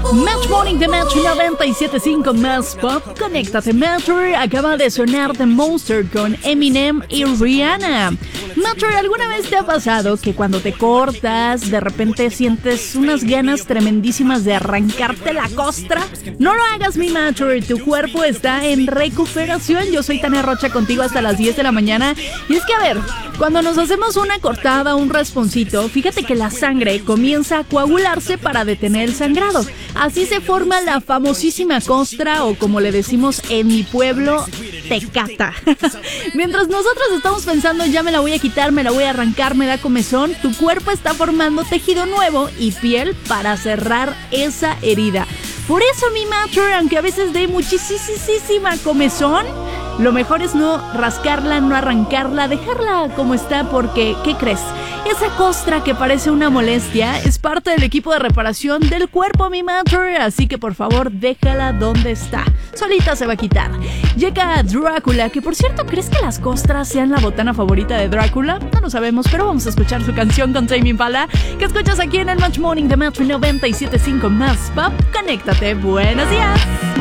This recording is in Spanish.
Match Morning de Match 97.5 más pop. Conéctate, Matcher. Acaba de sonar The Monster con Eminem y Rihanna. Matcher, ¿alguna vez te ha pasado que cuando te cortas de repente sientes unas ganas tremendísimas de arrancarte la costra? No lo hagas, mi Matcher. Tu cuerpo está en recuperación. Yo soy Tania Rocha, contigo hasta las 10 de la mañana. Y es que, a ver, cuando nos hacemos una cortada, un rasponcito, fíjate que la sangre comienza a coagularse para detener el sangrado. Así se forma la famosísima costra, o como le decimos en mi pueblo, tecata. Mientras nosotros estamos pensando, ya me la voy a quitar, me la voy a arrancar, me da comezón, tu cuerpo está formando tejido nuevo y piel para cerrar esa herida. Por eso, mi Matcher, aunque a veces dé muchísima comezón, lo mejor es no rascarla, no arrancarla, dejarla como está, porque, ¿qué crees? Esa costra que parece una molestia es parte del equipo de reparación del cuerpo, mi Matcher, así que por favor déjala donde está. Solita se va a quitar. Llega Drácula, que por cierto, ¿crees que las costras sean la botana favorita de Drácula? No lo sabemos, pero vamos a escuchar su canción con Tame Impala, que escuchas aquí en el Match Morning de Match 97.5 más pop. Conéctate, buenos días.